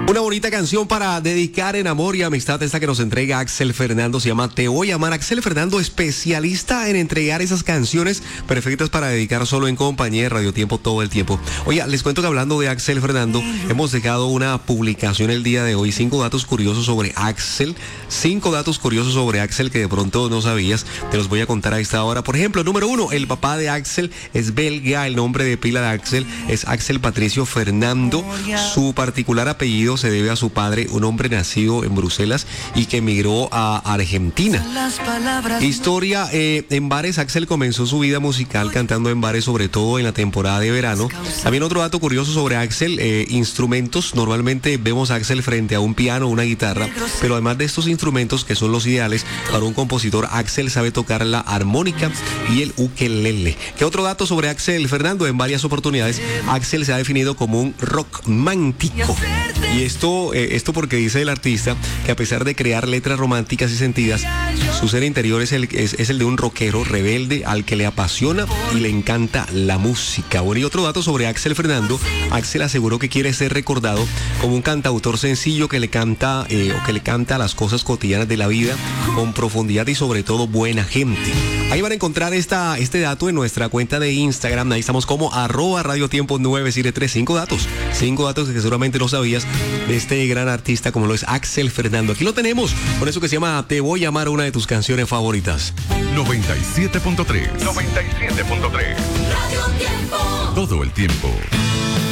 Una bonita canción para dedicar en amor y amistad, esta que nos entrega Axel Fernando, se llama Te Voy a Amar. Axel Fernando, especialista en entregar esas canciones perfectas para dedicar solo en compañía de Radio Tiempo todo el tiempo. Oiga, les cuento que hablando de Axel Fernando, hemos dejado una publicación el día de hoy, 5 datos curiosos sobre Axel, 5 datos curiosos sobre Axel que de pronto no sabías, te los voy a contar a esta hora. Por ejemplo, número 1, el papá de Axel es belga, el nombre de pila de Axel es Axel Patricio Fernando, su particular apellido se debe a su padre, un hombre nacido en Bruselas y que emigró a Argentina. Historia en bares. Axel comenzó su vida musical cantando en bares, sobre todo en la temporada de verano. También otro dato curioso sobre Axel, instrumentos. Normalmente vemos a Axel frente a un piano o una guitarra, pero además de estos instrumentos que son los ideales para un compositor, Axel sabe tocar la armónica y el ukelele. ¿Qué otro dato sobre Axel Fernando? En varias oportunidades Axel se ha definido como un romántico. Y esto porque dice el artista que a pesar de crear letras románticas y sentidas, su ser interior es el de un rockero rebelde al que le apasiona y le encanta la música. Bueno, y otro dato sobre Axel Fernando, Axel aseguró que quiere ser recordado como un cantautor sencillo que le canta las cosas cotidianas de la vida con profundidad y sobre todo buena gente. Ahí van a encontrar este dato en nuestra cuenta de Instagram. Ahí estamos como @radiotiempo 973. 5 datos que seguramente no sabías de este gran artista como lo es Axel Fernando. Aquí lo tenemos con eso que se llama Te Voy a Amar, una de tus canciones favoritas. 97.3. 97.3. Radio Tiempo. Todo el tiempo.